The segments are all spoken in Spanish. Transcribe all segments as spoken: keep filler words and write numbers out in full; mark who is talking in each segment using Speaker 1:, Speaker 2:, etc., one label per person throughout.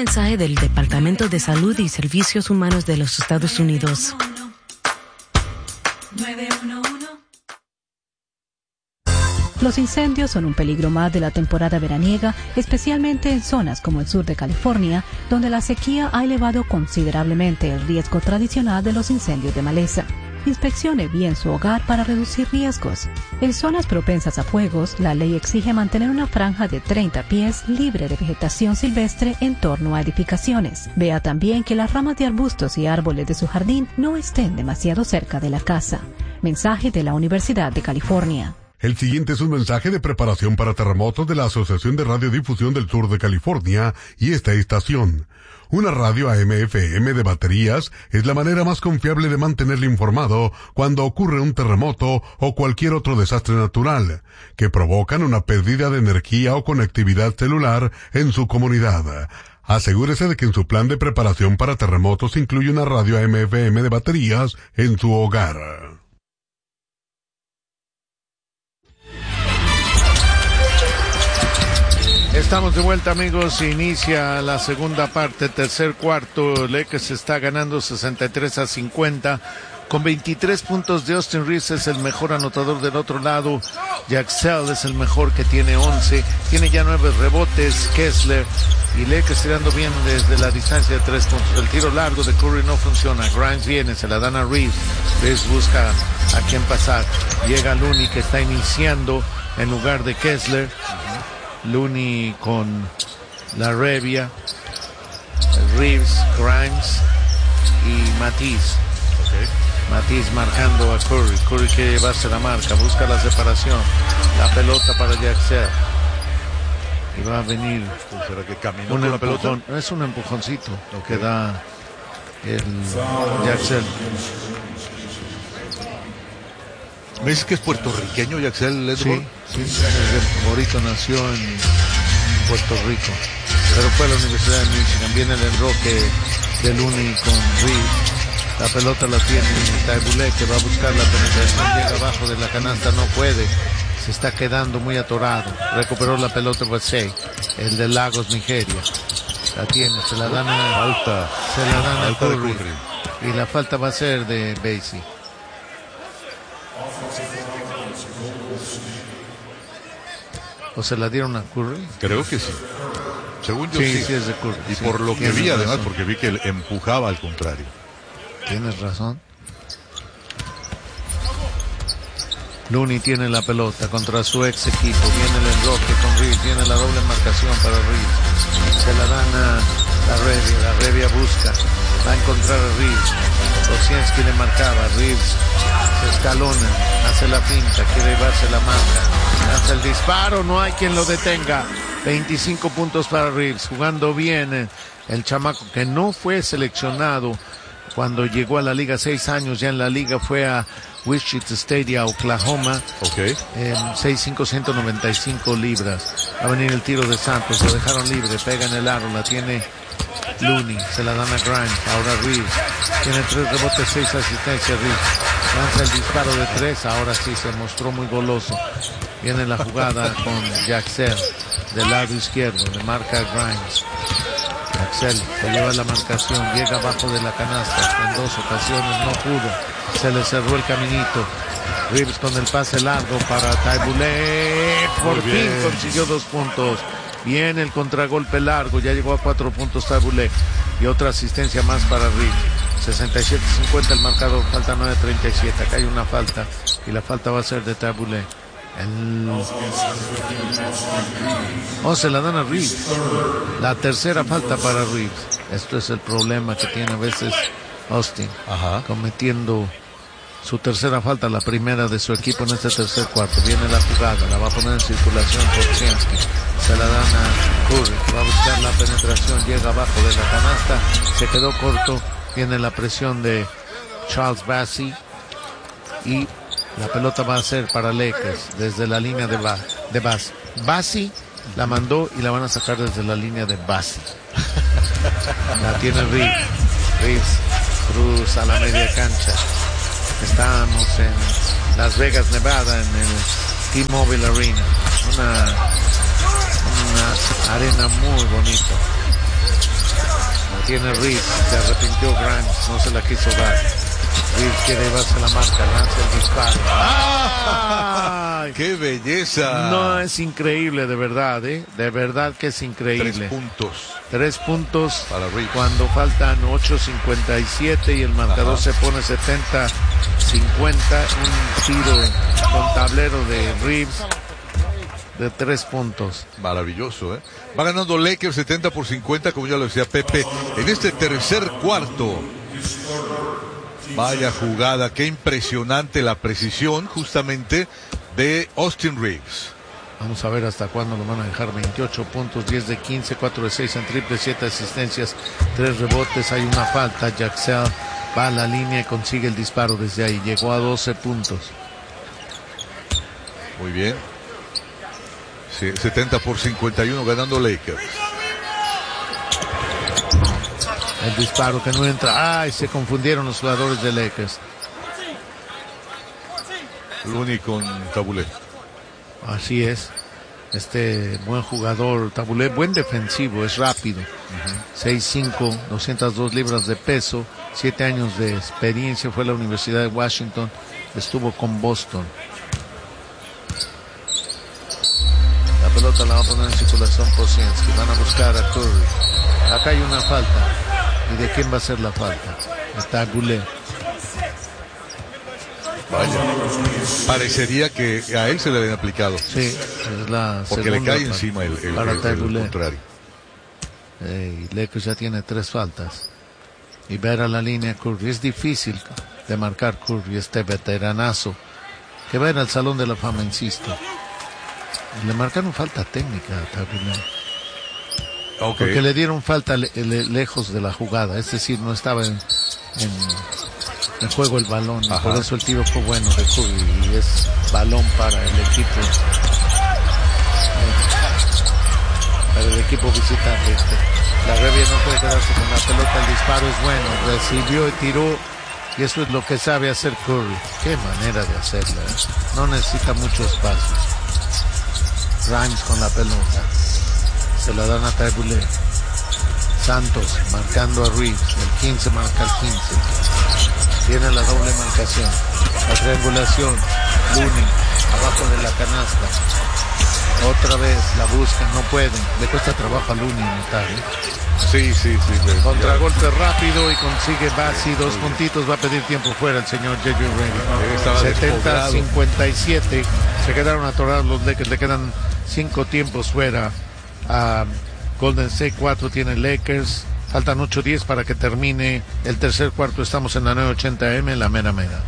Speaker 1: mensaje del Departamento de Salud y Servicios Humanos de los Estados Unidos.
Speaker 2: Los incendios son un peligro más de la temporada veraniega, especialmente en zonas como el sur de California, donde la sequía ha elevado considerablemente el riesgo tradicional de los incendios de maleza. Inspeccione bien su hogar para reducir riesgos. En zonas propensas a fuegos, la ley exige mantener una franja de treinta pies libre de vegetación silvestre en torno a edificaciones. Vea también que las ramas de arbustos y árboles de su jardín no estén demasiado cerca de la casa. Mensaje de la Universidad de California.
Speaker 3: El siguiente es un mensaje de preparación para terremotos de la Asociación de Radiodifusión del Sur de California y esta estación. Una radio A M F M de baterías es la manera más confiable de mantenerle informado cuando ocurre un terremoto o cualquier otro desastre natural, que provocan una pérdida de energía o conectividad celular en su comunidad. Asegúrese de que en su plan de preparación para terremotos incluye una radio A M F M de baterías en su hogar.
Speaker 4: Estamos de vuelta, amigos. Inicia la segunda parte, tercer cuarto. Lakers está ganando sesenta y tres a cincuenta. Con veintitrés puntos de Austin Reeves, es el mejor anotador del otro lado. Jaxell es el mejor, que tiene once. Tiene ya nueve rebotes. Kessler. Y Lakers tirando bien desde la distancia de tres puntos. El tiro largo de Curry no funciona. Grimes viene, se la dan a Reeves. Reeves busca a quién pasar. Llega Looney, que está iniciando en lugar de Kessler. Looney con la Revia, Reeves, Grimes y Matisse. Okay. Matisse marcando a Curry. Curry quiere llevarse la marca, busca la separación. La pelota para Jaxell. Y va a venir.
Speaker 5: ¿Será que caminó
Speaker 4: un
Speaker 5: con
Speaker 4: empujón,
Speaker 5: la pelota?
Speaker 4: Es un empujoncito
Speaker 5: Okay.
Speaker 4: que da el Jaxell.
Speaker 5: ¿Me dices que es puertorriqueño Jaxell Edward?
Speaker 4: Sí, sí, desde Morito nació en Puerto Rico, pero fue a la Universidad de Michigan. Viene el enroque de Looney con Reeves. La pelota la tiene Taibulé, que va a buscar la penetración. Llega abajo de la canasta, no puede. Se está quedando muy atorado. Recuperó la pelota Basey, el de Lagos, Nigeria. La tiene, se la dan a
Speaker 5: Falta.
Speaker 4: Se la dan a
Speaker 5: Falta de
Speaker 4: Curry.
Speaker 5: Curry.
Speaker 4: Y la falta va a ser de Basie. ¿O se la dieron a Curry?
Speaker 5: Creo que sí. Según yo
Speaker 4: sí.
Speaker 5: sí.
Speaker 4: Sí, es de Curry.
Speaker 5: Y
Speaker 4: sí,
Speaker 5: por lo que vi,
Speaker 4: razón.
Speaker 5: además, porque vi que él empujaba al contrario.
Speaker 4: Tienes razón. Looney tiene la pelota contra su ex equipo. Viene el enroque con Reeves. Viene la doble marcación para Reeves. Se la dan a la Revia. La Revia busca. Va a encontrar a Reeves. Osienski le marcaba. Reeves se escalona. Hace la finta. Quiere llevarse la marca. Hace el disparo. No hay quien lo detenga. veinticinco puntos para Reeves. Jugando bien el chamaco, que no fue seleccionado cuando llegó a la liga. Seis años ya en la liga. Fue a Wichita State, Oklahoma.
Speaker 5: Okay.
Speaker 4: Eh, seis cinco, ciento noventa y cinco libras. Va a venir el tiro de Santos. Lo dejaron libre. Pega en el aro. La tiene Looney. Se la dan a Grimes. Ahora Reeves. Tiene tres rebotes, seis asistencias. Reeves lanza el disparo de tres. Ahora sí se mostró muy goloso. Viene la jugada con Jaxell del lado izquierdo. Le marca a Grimes. Jaxell se lleva la marcación. Llega abajo de la canasta. En dos ocasiones no pudo. Se le cerró el caminito. Reeves con el pase largo para Taibulé. Por fin consiguió dos puntos. Viene el contragolpe largo. Ya llegó a cuatro puntos Taibulé. Y otra asistencia más para Reeves. sesenta y siete cincuenta el marcador. Falta nueve treinta y siete. Acá hay una falta. Y la falta va a ser de Taibulé. El... Oh, se la dan a Reeves. La tercera falta para Reeves. Esto es el problema que tiene a veces Austin. Ajá. Cometiendo su tercera falta, la primera de su equipo en este tercer cuarto. Viene la jugada, la va a poner en circulación Osienski. Se la dan a Curry, va a buscar la penetración, llega abajo de la canasta, se quedó corto. Viene la presión de Charles Bassey y la pelota va a ser para Lakers desde la línea de, ba de Bass. Bassey la mandó y la van a sacar desde la línea de Bassey. La tiene Reeves. Reeves cruza la media cancha. Estamos en Las Vegas, Nevada, en el T-Mobile Arena. Una, una arena muy bonita. tiene Reeves, se arrepintió Grimes, no se la quiso dar. Reeves quiere llevarse la marca, lanza el disparo.
Speaker 5: ¡Ah! ¡Qué belleza!
Speaker 4: No, es increíble, de verdad, ¿eh? De verdad que es increíble.
Speaker 5: Tres puntos.
Speaker 4: Tres puntos
Speaker 5: para Reeves.
Speaker 4: Cuando faltan ocho cincuenta y siete y el marcador Ajá. se pone setenta cincuenta. Un tiro con tablero de Reeves de tres puntos.
Speaker 5: Maravilloso, ¿eh? Va ganando Lakers setenta por cincuenta, como ya lo decía Pepe, en este tercer cuarto. Vaya jugada, qué impresionante la precisión justamente de Austin Reeves.
Speaker 4: Vamos a ver hasta cuándo lo van a dejar. Veintiocho puntos, diez de quince, cuatro de seis en triple, siete asistencias, tres rebotes. Hay una falta. Jaxel va a la línea y consigue el disparo desde ahí. Llegó a doce puntos.
Speaker 5: Muy bien. Sí, setenta por cincuenta y uno ganando Lakers.
Speaker 4: El disparo que no entra. Ay, se confundieron los jugadores de Lakers.
Speaker 5: Looney con Tabulé.
Speaker 4: Así es. Este buen jugador, Tabulé, buen defensivo, es rápido. Uh-huh. seis cinco, doscientas dos libras de peso, siete años de experiencia, fue a la Universidad de Washington, estuvo con Boston. La pelota la va a poner en circulación Posienski, van a buscar a Curry. Acá hay una falta. ¿Y de quién va a ser la falta? Está Goulet.
Speaker 5: Vaya, parecería que a él se le habían aplicado.
Speaker 4: Sí, es la
Speaker 5: porque le cae encima el, el, el, el contrario.
Speaker 4: Hey, Lakers ya tiene tres faltas. Y ver a la línea Curry. Es difícil de marcar Curry, este veteranazo. Que va a ir al Salón de la Fama, insisto. Le marcaron falta técnica a Tabulé.
Speaker 5: Okay.
Speaker 4: Porque le dieron falta le, le, lejos de la jugada. Es decir, no estaba en... en en juego el balón, y por eso el tiro fue bueno de Curry y es balón para el equipo para el equipo visitante. La Revia no puede quedarse con la pelota, el disparo es bueno, recibió y tiró, y eso es lo que sabe hacer Curry. Qué manera de hacerlo, ¿eh? No necesita mucho espacio. Grimes con la pelota, se la dan a Tabulé. Santos marcando a Reeves, el quince marca el quince. Tiene la doble marcación, la triangulación, Looney, abajo de la canasta. Otra vez la buscan, no pueden, le cuesta trabajo a Looney notar, ¿eh?
Speaker 5: Sí, sí, sí.
Speaker 4: Contragolpe rápido y consigue Bassi, dos puntitos, va a pedir tiempo fuera el señor J J Redick. setenta cincuenta y siete, se quedaron atorados los Lakers, le quedan cinco tiempos fuera a Golden State, cuatro tiene Lakers. Faltan ocho diez para que termine el tercer cuarto. Estamos en la nueve ochenta eme, la mera mera.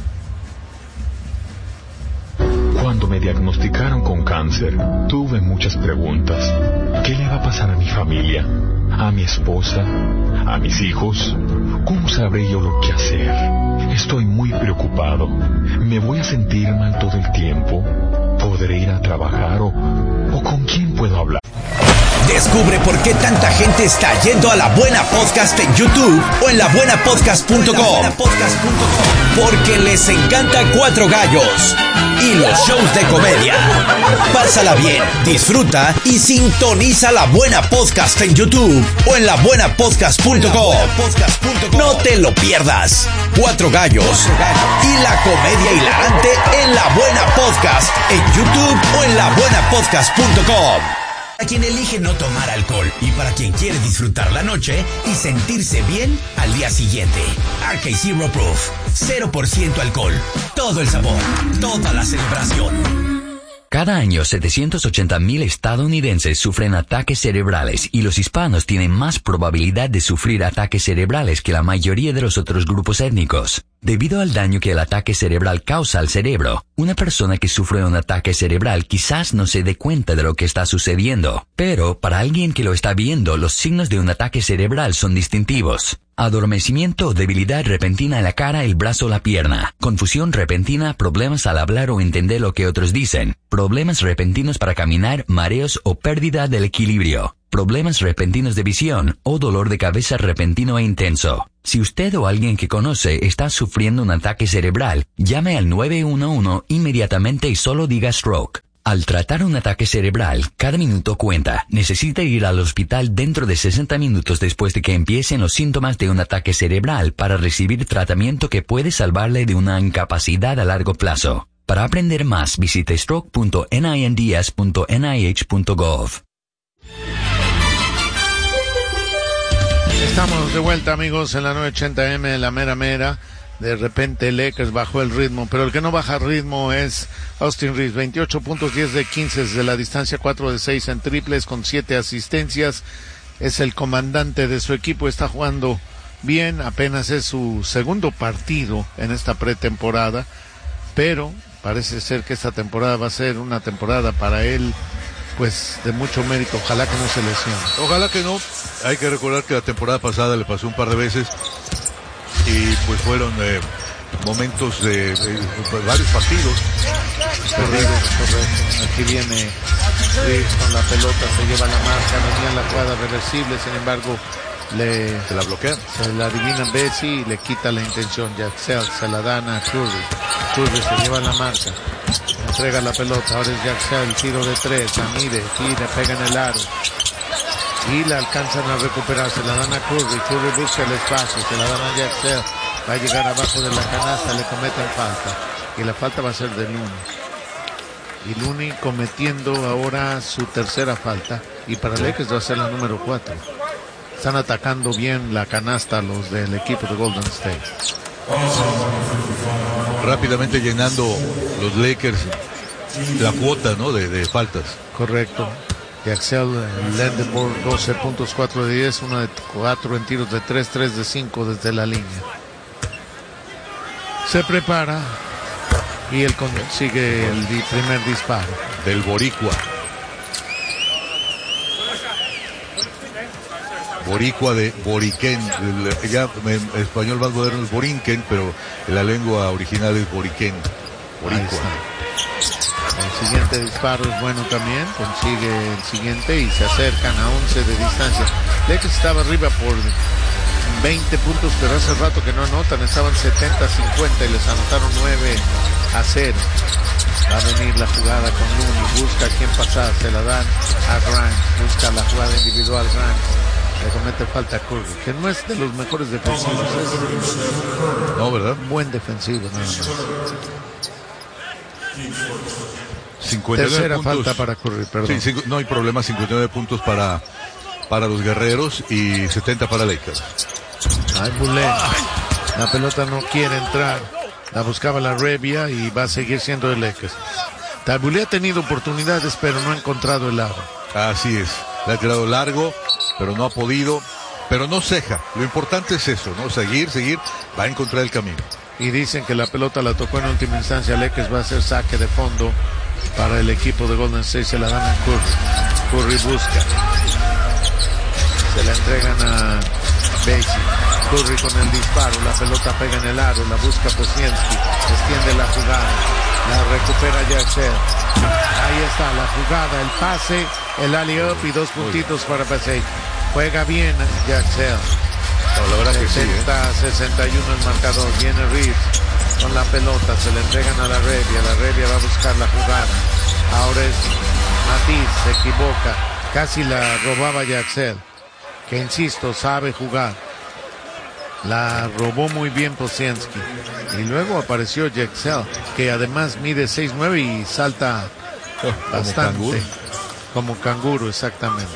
Speaker 6: Cuando me diagnosticaron con cáncer, tuve muchas preguntas. ¿Qué le va a pasar a mi familia? ¿A mi esposa? ¿A mis hijos? ¿Cómo sabré yo lo que hacer? Estoy muy preocupado. ¿Me voy a sentir mal todo el tiempo? ¿Podré ir a trabajar o, o con quién puedo hablar?
Speaker 7: Descubre por qué tanta gente está yendo a La Buena Podcast en YouTube o en la buena podcast punto com. Porque les encanta Cuatro Gallos y los shows de comedia. Pásala bien, disfruta y sintoniza La Buena Podcast en YouTube o en la buena podcast punto com. No te lo pierdas. Cuatro Gallos y la comedia hilarante en La Buena Podcast en YouTube o en la buena podcast punto com. Para quien elige no tomar alcohol y para quien quiere disfrutar la noche y sentirse bien al día siguiente. R K Zero Proof, cero por ciento alcohol, todo el sabor, toda la celebración.
Speaker 8: Cada año, setecientos ochenta mil estadounidenses sufren ataques cerebrales y los hispanos tienen más probabilidad de sufrir ataques cerebrales que la mayoría de los otros grupos étnicos. Debido al daño que el ataque cerebral causa al cerebro, una persona que sufre un ataque cerebral quizás no se dé cuenta de lo que está sucediendo, pero para alguien que lo está viendo, los signos de un ataque cerebral son distintivos. Adormecimiento o debilidad repentina en la cara, el brazo o la pierna. Confusión repentina, problemas al hablar o entender lo que otros dicen. Problemas repentinos para caminar, mareos o pérdida del equilibrio. Problemas repentinos de visión o dolor de cabeza repentino e intenso. Si usted o alguien que conoce está sufriendo un ataque cerebral, llame al nueve uno uno inmediatamente y solo diga stroke. Al tratar un ataque cerebral, cada minuto cuenta. Necesita ir al hospital dentro de sesenta minutos después de que empiecen los síntomas de un ataque cerebral para recibir tratamiento que puede salvarle de una incapacidad a largo plazo. Para aprender más, visite stroke punto ninds punto n i h punto gov.
Speaker 4: Estamos de vuelta, amigos, en la nueve ochenta eme, la mera mera. De repente Lakers bajó el ritmo, pero el que no baja el ritmo es Austin Reeves. veintiocho puntos, diez de quince desde la distancia, cuatro de seis en triples con siete asistencias. Es el comandante de su equipo, está jugando bien, apenas es su segundo partido en esta pretemporada, pero parece ser que esta temporada va a ser una temporada para él pues de mucho mérito. Ojalá que no se lesione.
Speaker 5: Ojalá que no. Hay que recordar que la temporada pasada le pasó un par de veces y pues fueron eh, momentos de, de, de varios partidos.
Speaker 4: Correcto, correcto. Aquí viene Reeves con la pelota, se lleva la marca, venía la jugada reversible, sin embargo le
Speaker 5: se la bloquea,
Speaker 4: se la adivina Bessie y le quita la intención. Jaxel se la dan a Curry. Curry se lleva la marca, entrega la pelota, ahora es Jaxel, tiro de tres, mide, tira, pega en el aro y la alcanzan a recuperar, se la dan a Curry. Curry busca el espacio, se la dan a Jaxel, va a llegar abajo de la canasta, le cometen falta y la falta va a ser de Looney. Y Looney cometiendo ahora su tercera falta y para Lakers va a ser la número cuatro. Están atacando bien la canasta los del equipo de Golden State.
Speaker 5: Rápidamente llenando los Lakers la cuota, ¿no? de, de faltas.
Speaker 4: Correcto. Jaxel led por doce puntos, cuatro de diez, uno de cuatro en tiros de tres, tres de cinco desde la línea. Se prepara y él consigue el di- primer disparo.
Speaker 5: Del Boricua. Boricua de Boriquén. El, ya en español más moderno es Borinquen, pero en la lengua original es Boriquén. Boricua.
Speaker 4: El siguiente disparo es bueno también, consigue el siguiente y se acercan a once de distancia. Lakers estaba arriba por veinte puntos, pero hace rato que no anotan, estaban setenta a cincuenta y les anotaron nueve a cero. Va a venir la jugada con Looney, busca a quién pasar, se la dan a Grant, busca la jugada individual Grant, le comete falta a Curry, que no es de los mejores defensivos, es
Speaker 5: no, ¿verdad?
Speaker 4: Un buen defensivo, nada más.
Speaker 5: cincuenta y nueve
Speaker 4: Tercera
Speaker 5: puntos.
Speaker 4: falta para Curry, perdón.
Speaker 5: Sí, cinco, no hay problema, cincuenta y nueve puntos para, para los guerreros y setenta para Lakers.
Speaker 4: Ay, Bullet. La pelota no quiere entrar. La buscaba la Revia y va a seguir siendo de Lakers. Tabulé ha tenido oportunidades, pero no ha encontrado el aro.
Speaker 5: Así es. Le ha tirado largo, pero no ha podido. Pero no ceja. Lo importante es eso, ¿no? Seguir, seguir. Va a encontrar el camino.
Speaker 4: Y dicen que la pelota la tocó en última instancia. Lakers va a hacer saque de fondo para el equipo de Golden State. Se la dan a Curry. Curry busca. Se la entregan a Bessie. Curry con el disparo, la pelota pega en el aro, la busca Posienski, extiende la jugada, la recupera Jaxel. Ahí está la jugada, el pase, el alley-up y dos puntitos para Bessie. Juega bien Jaxel.
Speaker 5: No, la verdad que sí,
Speaker 4: sesenta a sesenta y uno el marcador. Viene Reeves con la pelota, se le entregan a la Revia, la Revia va a buscar la jugada. Ahora es Matiz, se equivoca, casi la robaba Jaxel, que insisto, sabe jugar. La robó muy bien Posienski. Y luego apareció Jaxel, que además mide seis nueve y salta
Speaker 5: oh,
Speaker 4: bastante.
Speaker 5: Como canguro.
Speaker 4: Como canguro, exactamente.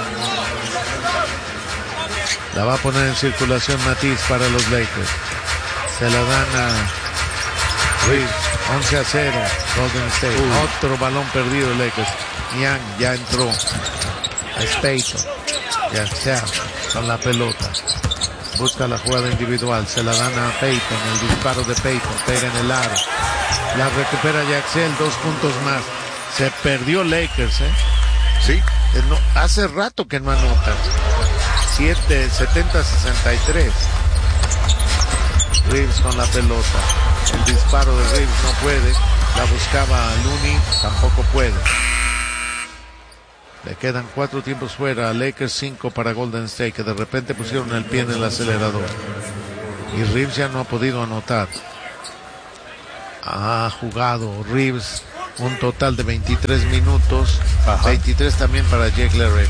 Speaker 4: La va a poner en circulación Matiz para los Lakers. Se la dan a Reeves. once a cero. Golden State. Uy. Otro balón perdido de Lakers. Young ya entró. Es Payton. Jaxel con la pelota. Busca la jugada individual, se la dan a Payton, el disparo de Payton, pega en el aro. La recupera Jaxel, dos puntos más. Se perdió Lakers, ¿eh?
Speaker 5: Sí.
Speaker 4: No, hace rato que no anotan. siete, setenta a sesenta y tres. Reeves con la pelota. El disparo de Reeves no puede. La buscaba Looney, tampoco puede. Le quedan cuatro tiempos fuera, Lakers cinco para Golden State, que de repente pusieron el pie en el acelerador. Y Reeves ya no ha podido anotar. Ha jugado Reeves Un total de veintitrés minutos.
Speaker 5: Ajá.
Speaker 4: veintitrés también para Jake LaRavia.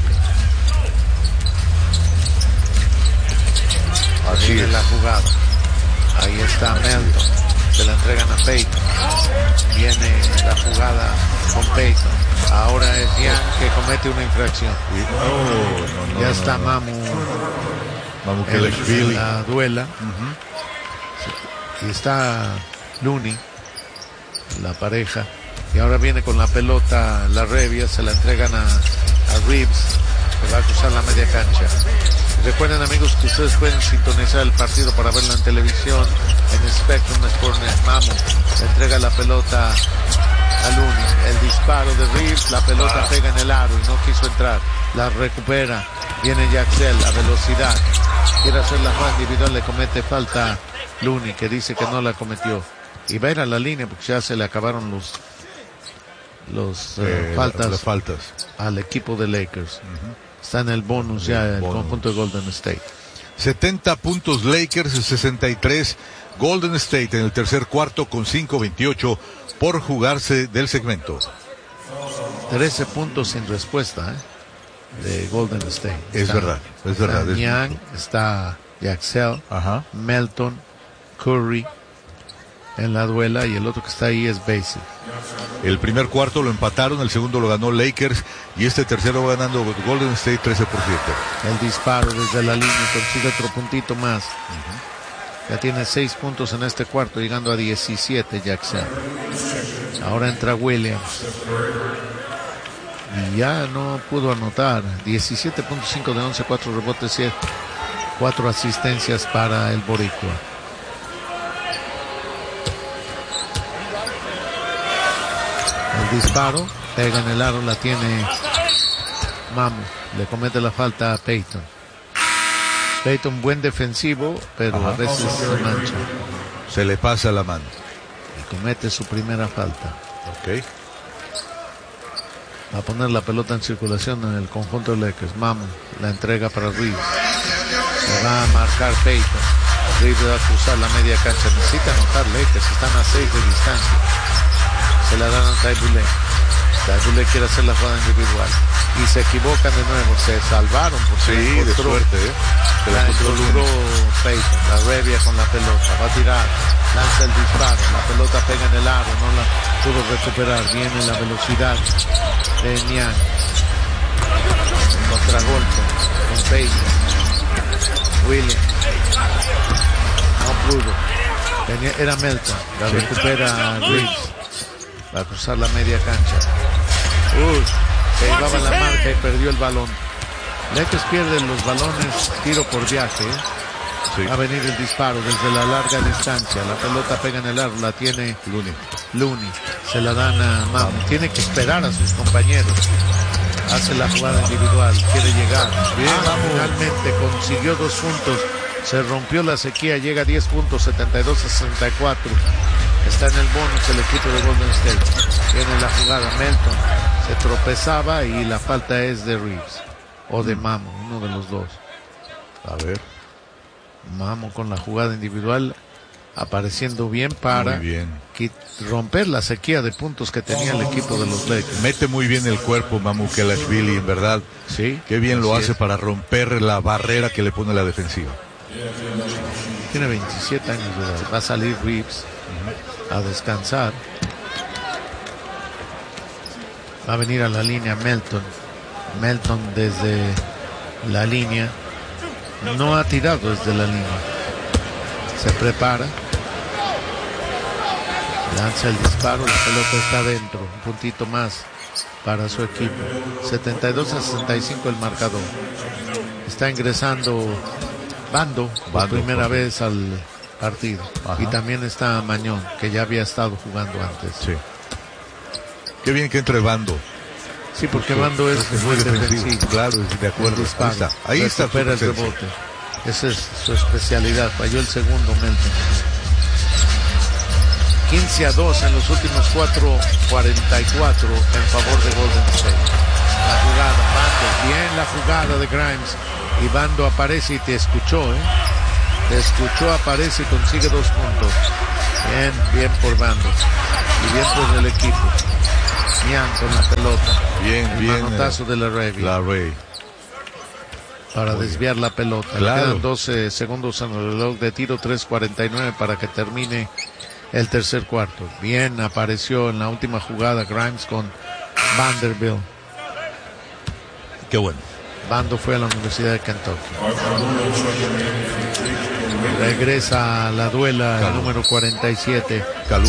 Speaker 4: Así viene la jugada. Ahí está Melton. Se la entregan a Payton. Viene la jugada con Payton. Ahora es Young que comete una infracción.
Speaker 5: No, no, no,
Speaker 4: ya
Speaker 5: no,
Speaker 4: está
Speaker 5: no.
Speaker 4: Mamu.
Speaker 5: Mamukelashvili.
Speaker 4: En la duela.
Speaker 5: Uh-huh.
Speaker 4: Y está Looney, la pareja. Y ahora viene con la pelota LaRavia. Se la entregan a, a Reeves, que va a cruzar la media cancha. Recuerden, amigos, que ustedes pueden sintonizar el partido para verlo en televisión en Spectrum Sportsnet. Mamu le entrega la pelota a Looney. El disparo de Reeves, la pelota ah. pega en el aro y no quiso entrar. La recupera. Viene Jaxel a velocidad. Quiere hacer la jugada individual, le comete falta Looney, que dice que no la cometió. Y va a ir a la línea porque ya se le acabaron los los eh,
Speaker 5: eh,
Speaker 4: faltas,
Speaker 5: las faltas
Speaker 4: al equipo de Lakers. Uh-huh. Está en el bonus ya el, el conjunto de Golden State.
Speaker 5: setenta puntos Lakers, sesenta y tres Golden State en el tercer cuarto con cinco veintiocho por jugarse del segmento.
Speaker 4: trece puntos sin respuesta, ¿eh? De Golden State.
Speaker 5: Es
Speaker 4: está,
Speaker 5: verdad, es verdad.
Speaker 4: Está
Speaker 5: es
Speaker 4: Young,
Speaker 5: mucho.
Speaker 4: está Jaxel,
Speaker 5: Ajá.
Speaker 4: Melton, Curry en la duela y el otro que está ahí es Basic.
Speaker 5: El primer cuarto lo empataron, el segundo lo ganó Lakers y este tercero va ganando Golden State trece por siete.
Speaker 4: El disparo desde la línea consigue otro puntito más. Uh-huh. Ya tiene seis puntos en este cuarto, llegando a diecisiete Jackson. Ahora entra Williams. Y ya no pudo anotar. diecisiete punto cinco de once, cuatro rebotes, cuatro asistencias para el boricua. El disparo, pega en el aro, la tiene Mamu. Le comete la falta a Payton. Payton buen defensivo, pero Ajá. a veces se mancha.
Speaker 5: Se le pasa la mano.
Speaker 4: Y comete su primera falta.
Speaker 5: Ok.
Speaker 4: Va a poner la pelota en circulación en el conjunto de Lakers. Mamu la entrega para Reeves. Se va a marcar Payton. Reeves va a cruzar la media cancha. Necesita anotar Lakers, están a seis de distancia. Se la dan a Taibule. Taibule quiere hacer la jugada individual. Y se equivocan de nuevo. Se salvaron porque
Speaker 5: sí, de suerte, ¿eh?
Speaker 4: Se la involucró Payton. La Revia con la pelota. Va a tirar. Lanza el disparo. La pelota pega en el aro. No la pudo recuperar. Viene la velocidad de Niang. Contragolpe con Payton. Williams. No pudo. Tenía, era Melton. La sí. recupera Reeves. Va a cruzar la media cancha. Uy, se llevaba la marca y perdió el balón. Lakers pierden los balones tiro por viaje. ¿eh? Sí. Va a venir el disparo desde la larga distancia. La pelota pega en el aro, la tiene
Speaker 5: Looney.
Speaker 4: Looney. Se la dan a Mamu. Tiene que esperar a sus compañeros. Hace la jugada individual, quiere llegar. Bien, ah, finalmente consiguió dos puntos. Se rompió la sequía, llega a diez puntos, setenta y dos a sesenta y cuatro. Está en el bonus el equipo de Golden State. Viene la jugada, Melton se tropezaba y la falta es de Reeves o de Mamu, uno de los dos.
Speaker 5: A ver.
Speaker 4: Mamu con la jugada individual apareciendo bien para
Speaker 5: muy bien.
Speaker 4: romper la sequía de puntos que tenía el equipo de los Lakers.
Speaker 5: Mete muy bien el cuerpo Mamukelashvili, en verdad.
Speaker 4: Sí.
Speaker 5: Qué bien lo hace
Speaker 4: es.
Speaker 5: para romper la barrera que le pone la defensiva.
Speaker 4: Tiene veintisiete años de edad. Va a salir Reeves a descansar. Va a venir a la línea Melton. Melton desde la línea. No ha tirado desde la línea. Se prepara. Lanza el disparo. La pelota está adentro. Un puntito más para su equipo. setenta y dos a sesenta y cinco el marcador. Está ingresando Bando por
Speaker 5: Bando,
Speaker 4: primera
Speaker 5: por...
Speaker 4: vez al partido. Ajá. Y también está Mañón, que ya había estado jugando antes.
Speaker 5: Sí. Qué bien que entre Bando.
Speaker 4: Sí, porque sí, Bando es, es muy defensivo. defensivo.
Speaker 5: Claro, de acuerdo. Ahí está. Ahí está.
Speaker 4: Recupera el rebote. Esa es su especialidad. Falló el segundo Melton. quince a dos en los últimos cuatro, cuarenta y cuatro en favor de Golden State. La jugada, Bando, bien la jugada de Grimes. Y Bando aparece y te escuchó, ¿eh? Te escuchó, aparece y consigue dos puntos. Bien, bien por Bando. Y bien por el equipo. Niang con la pelota.
Speaker 5: Bien,
Speaker 4: el
Speaker 5: bien.
Speaker 4: manotazo eh, de la Rey.
Speaker 5: La Rey.
Speaker 4: Para
Speaker 5: Muy
Speaker 4: desviar
Speaker 5: bien.
Speaker 4: la pelota.
Speaker 5: Claro.
Speaker 4: Le quedan doce segundos en el reloj de tiro, tres cuarenta y nueve para que termine el tercer cuarto. Bien apareció en la última jugada Grimes con Vanderbilt.
Speaker 5: Qué bueno.
Speaker 4: Bando fue a la Universidad de Kentucky. Regresa a la duela el número cuarenta y siete.
Speaker 5: Calú.